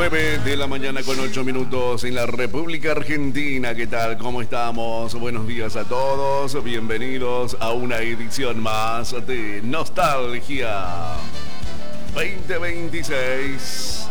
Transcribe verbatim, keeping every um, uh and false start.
nueve de la mañana con ocho minutos en la República Argentina. ¿Qué tal? ¿Cómo estamos? Buenos días a todos. Bienvenidos a una edición más de Nostalgia veinte veintiséis.